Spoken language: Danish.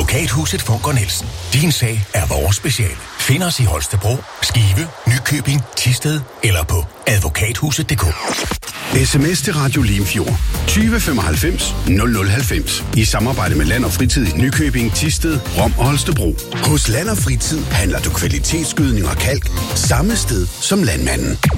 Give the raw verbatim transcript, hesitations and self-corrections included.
Advokathuset Funker Nielsen. Din sag er vores speciale. Find os i Holstebro, Skive, Nykøbing, Thisted eller på advokathuset punktum d k. Sms til Radio Limfjord tyve femoghalvfems nul nul halvfems i samarbejde med Land og Fritid i Nykøbing, Thisted, Rom og Holstebro. Hos Land og Fritid handler du kvalitetsgødning og kalk samme sted som landmanden.